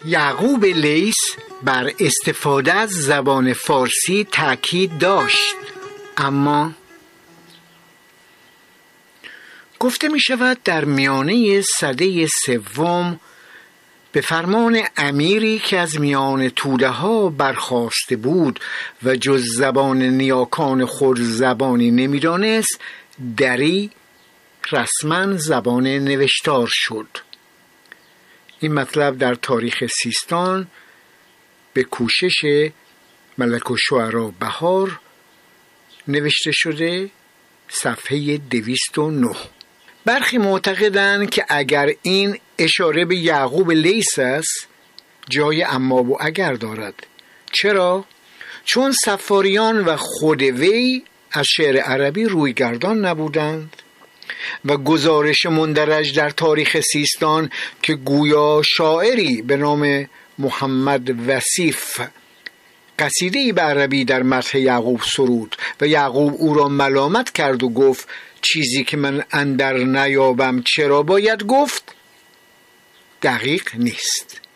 یعقوب لیث بر استفاده از زبان فارسی تاکید داشت، اما گفته می شود در میانه سده سوم به فرمان امیری که از میان توده ها برخاسته بود و جز زبان نیاکان خود زبانی نمی دانست، دری رسما زبان نوشتار شد. این مطلب در تاریخ سیستان به کوشش ملک الشعراء بهار نوشته شده، صفحه 209. برخی معتقدند که اگر این اشاره به یعقوب لیث است، جای اما و اگر دارد. چرا؟ چون صفاریان و خود وی از شعر عربی رویگردان نبودند و گزارش مندرج در تاریخ سیستان که گویا شاعری به نام محمد وصیف قصیده‌ای به عربی در مدح یعقوب سرود و یعقوب او را ملامت کرد و گفت چیزی که من اندر نیابم چرا باید گفت، دقیق نیست.